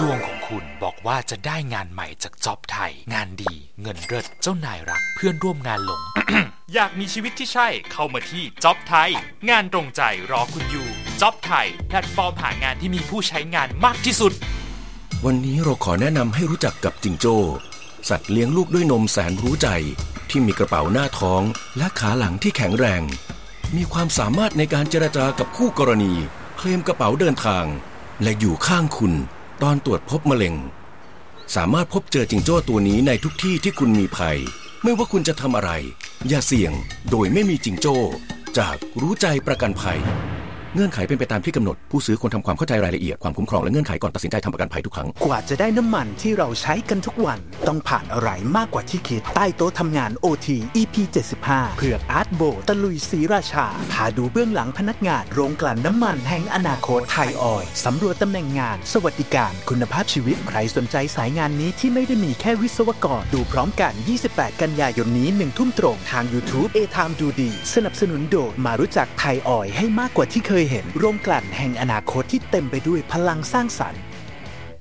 ดวงของคุณบอกว่าจะได้งานใหม่จากจ็อบไทยงานดีเงินเลิศเจ้านายรักเพื่อนร่วมงานหลง อยากมีชีวิตที่ใช่เข้ามาที่จ็อบไทยงานตรงใจรอคุณอยู่จ็อบไทยแพลตฟอร์มหางานที่มีผู้ใช้งานมากที่สุดวันนี้เราขอแนะนำให้รู้จักกับจิงโจ้สัตว์เลี้ยงลูกด้วยนมแสนรู้ใจที่มีกระเป๋าหน้าท้องและขาหลังที่แข็งแรงมีความสามารถในการเจรจากับคู่กรณีเคลมกระเป๋าเดินทางและอยู่ข้างคุณตอนตรวจพบมะเร็งสามารถพบเจอจิงโจ้ตัวนี้ในทุกที่ที่คุณมีภัยไม่ว่าคุณจะทำอะไรอย่าเสี่ยงโดยไม่มีจิงโจ้จากรู้ใจประกันภัยเงื่อนไขเป็นไปตามที่กำหนดผู้ซื้อควรทำความเข้าใจรายละเอียดความคุ้มครองและเงื่อนไขก่อนตัดสินใจทำประกันภัยทุกครั้งกว่าจะได้น้ำมันที่เราใช้กันทุกวันต้องผ่านอะไรมากกว่าที่คิดใต้โต๊ะทำงาน OT EP 75เผือกอาร์ตโบตะลุยศรีราชาพาดูเบื้องหลังพนักงานโรงกลั่นน้ำมันแห่งอนาคตไทยออยล์สำรวจตำแหน่งงานสวัสดิการคุณภาพชีวิตใครสนใจสายงานนี้ที่ไม่ได้มีแค่วิศวกรดูพร้อมกัน28กันยายนนี้ 1 ทุ่มตรงทาง YouTube A Time ดูดีสนับสนุนโดยมารู้จักไทยออยล์ให้มากกว่าที่เคยเห็นโรงกลั่นแห่งอนาคตที่เต็มไปด้วยพลังสร้างสรรค์